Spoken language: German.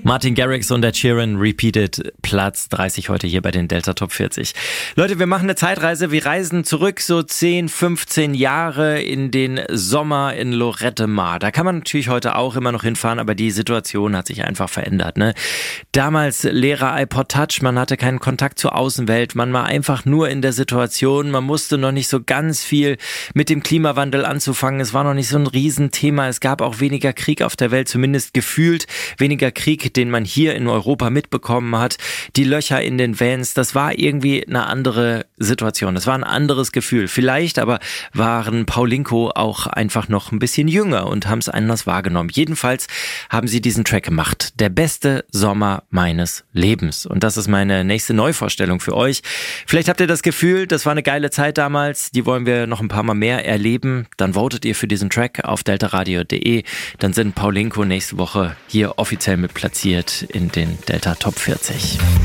Martin Garrix und Ed Sheeran Repeated, Platz 30 heute hier bei den Delta Top 40. Leute, wir machen eine Zeitreise. Wir reisen zurück so 10, 15 Jahre in den Sommer in Lorette Mar. Da kann man natürlich heute auch immer noch hinfahren, aber die Situation hat sich einfach verändert, ne? Damals leerer iPod Touch, man hatte keinen Kontakt zur Außenwelt, man war einfach nur in der Situation, man musste noch nicht so ganz viel mit dem Klimawandel anzufangen. Es war noch nicht so ein Riesenthema. Es gab auch weniger Krieg auf der Welt, zumindest gefühlt weniger Krieg, den man hier in Europa mitbekommen hat. Die Löcher in den Vans, das war irgendwie eine andere Situation. Das war ein anderes Gefühl. Vielleicht aber waren Paulinko auch einfach noch ein bisschen jünger und haben es anders wahrgenommen. Jedenfalls haben sie diesen Track gemacht. Der beste Sommer meines Lebens. Und das ist meine nächste Neuvorstellung für euch. Vielleicht habt ihr das Gefühl, das war eine geile Zeit damals. Die wollen wir noch ein paar Mal mehr erleben. Dann votet ihr für diesen Track auf deltaradio.de. Dann sind Paulinko nächste Woche hier offiziell mit platziert in den Delta Top 40.